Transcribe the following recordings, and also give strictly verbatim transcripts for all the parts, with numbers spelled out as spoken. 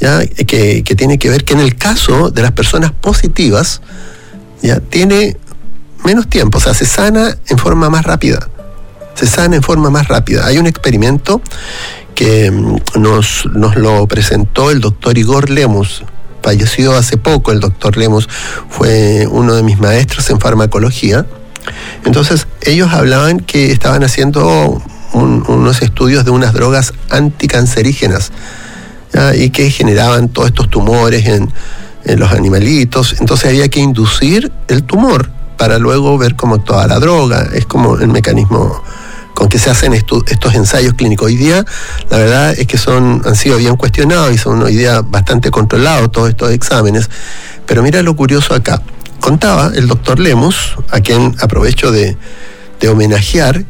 ¿ya? Que, que tiene que ver que en el caso de las personas positivas, ya tiene menos tiempo, o sea, se sana en forma más rápida. Se sana en forma más rápida. Hay un experimento que nos, nos lo presentó el doctor Igor Lemus. Falleció hace poco el doctor Lemus, fue uno de mis maestros en farmacología. Entonces, ellos hablaban que estaban haciendo un, unos estudios de unas drogas anticancerígenas, ¿ya? Y que generaban todos estos tumores en, en los animalitos. Entonces había que inducir el tumor para luego ver cómo actuaba la droga. Es como el mecanismo con que se hacen estu- estos ensayos clínicos. Hoy día, la verdad es que son han sido bien cuestionados y son hoy día bastante controlados todos estos exámenes. Pero mira lo curioso acá. Contaba el doctor Lemus, a quien aprovecho de, de homenajear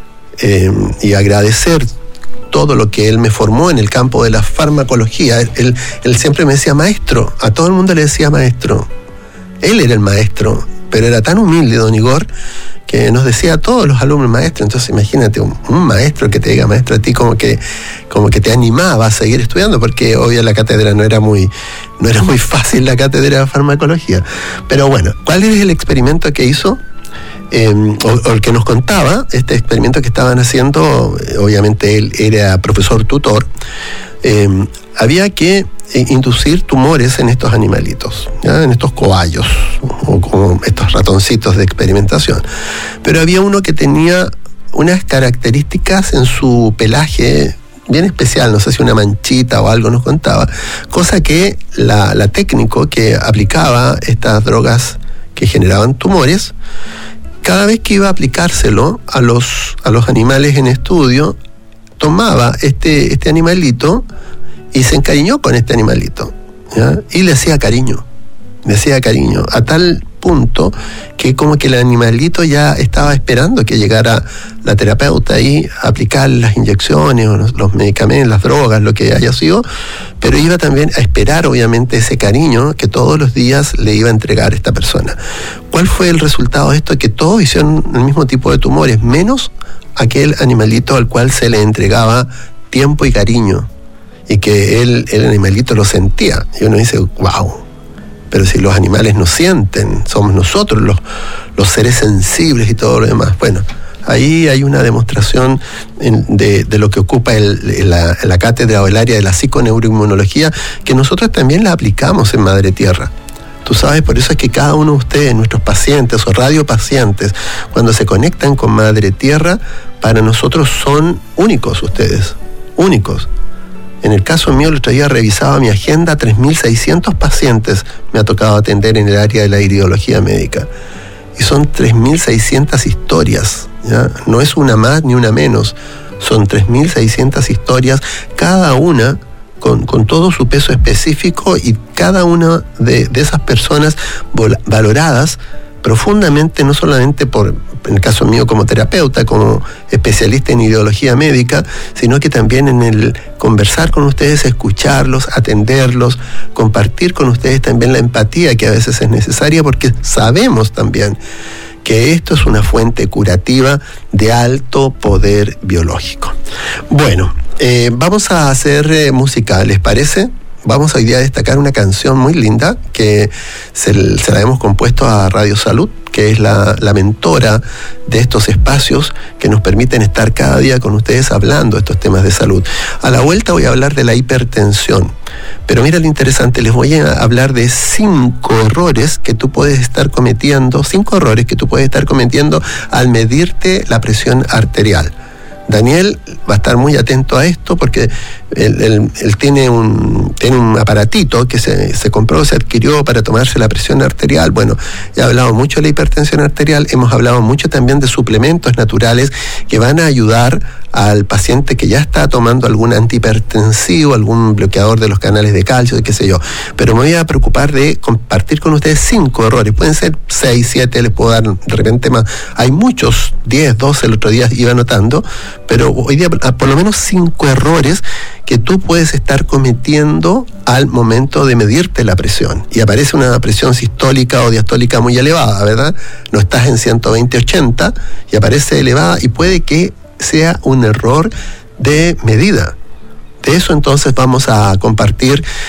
eh, y agradecer todo lo que él me formó en el campo de la farmacología. Él, él siempre me decía maestro, a todo el mundo le decía maestro. Él era el maestro, pero era tan humilde, don Igor, que nos decía a todos los alumnos maestro. Entonces imagínate, un, un maestro que te diga maestro a ti, como que, como que te animaba a seguir estudiando, porque obvio la cátedra no era muy, no era muy fácil, la cátedra de farmacología. Pero bueno, ¿cuál es el experimento que hizo? Eh, o, o el que nos contaba, este experimento que estaban haciendo, obviamente él era profesor tutor, eh, había que inducir tumores en estos animalitos, ¿ya? En estos cobayos, o como estos ratoncitos de experimentación. Pero había uno que tenía unas características en su pelaje bien especial, no sé si una manchita o algo nos contaba, cosa que la, la técnico que aplicaba estas drogas que generaban tumores, cada vez que iba a aplicárselo a los, a los animales en estudio, tomaba este, este animalito y se encariñó con este animalito, ¿ya? Y le hacía cariño, le hacía cariño, a tal punto que como que el animalito ya estaba esperando que llegara la terapeuta ahí a aplicar las inyecciones o los, los medicamentos, las drogas, lo que haya sido, pero iba también a esperar obviamente ese cariño que todos los días le iba a entregar esta persona. ¿Cuál fue el resultado de esto? Que todos hicieron el mismo tipo de tumores, menos aquel animalito al cual se le entregaba tiempo y cariño, y que él, el animalito lo sentía. Y uno dice, wow, pero si los animales no sienten, somos nosotros los, los seres sensibles y todo lo demás. Bueno, ahí hay una demostración en, de, de lo que ocupa el, la, la cátedra o el área de la psiconeuroinmunología, que nosotros también la aplicamos en Madre Tierra. Tú sabes, por eso es que cada uno de ustedes, nuestros pacientes o radiopacientes, cuando se conectan con Madre Tierra, para nosotros son únicos ustedes, únicos. En el caso mío, el otro día revisaba mi agenda, tres mil seiscientos pacientes me ha tocado atender en el área de la iridología médica. Y son tres mil seiscientas historias, ¿ya? No es una más ni una menos, son tres mil seiscientas historias, cada una con, con todo su peso específico, y cada una de, de esas personas vol- valoradas profundamente, no solamente por, en el caso mío como terapeuta, como especialista en ideología médica, sino que también en el conversar con ustedes, escucharlos, atenderlos, compartir con ustedes también la empatía que a veces es necesaria, porque sabemos también que esto es una fuente curativa de alto poder biológico. Bueno, eh, vamos a hacer eh, música, ¿les parece? Vamos hoy día a destacar una canción muy linda que se, se la hemos compuesto a Radio Salud, que es la, la mentora de estos espacios que nos permiten estar cada día con ustedes hablando de estos temas de salud. A la vuelta voy a hablar de la hipertensión, pero mira lo interesante, les voy a hablar de cinco errores que tú puedes estar cometiendo, cinco errores que tú puedes estar cometiendo al medirte la presión arterial. Daniel va a estar muy atento a esto porque él, él, él tiene, un, tiene un aparatito que se, se compró, se adquirió para tomarse la presión arterial. Bueno, ya he hablado mucho de la hipertensión arterial, hemos hablado mucho también de suplementos naturales que van a ayudar al paciente que ya está tomando algún antihipertensivo, algún bloqueador de los canales de calcio, qué sé yo. Pero me voy a preocupar de compartir con ustedes cinco errores. Pueden ser seis, siete, les puedo dar de repente más. Hay muchos, diez, doce, el otro día iba anotando, pero hoy día por lo menos cinco errores que tú puedes estar cometiendo al momento de medirte la presión. Y aparece una presión sistólica o diastólica muy elevada, ¿verdad? No estás en ciento veinte ochenta y aparece elevada, y puede que sea un error de medida. De eso entonces vamos a compartir